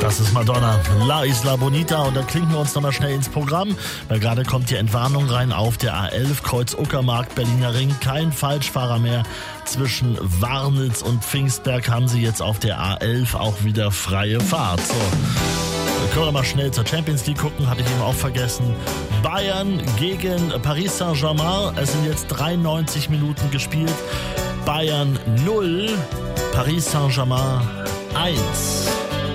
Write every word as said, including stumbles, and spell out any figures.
Das ist Madonna, La Isla Bonita, und da klinken wir uns nochmal schnell ins Programm, weil gerade kommt die Entwarnung rein auf der A elf, Kreuz Uckermark, Berliner Ring, kein Falschfahrer mehr. Zwischen Warnitz und Pfingstberg haben sie jetzt auf der A elf auch wieder freie Fahrt. So, wir können wir mal schnell zur Champions League gucken, hatte ich eben auch vergessen. Bayern gegen Paris Saint-Germain, es sind jetzt dreiundneunzig Minuten gespielt. Bayern null, Paris Saint-Germain eins.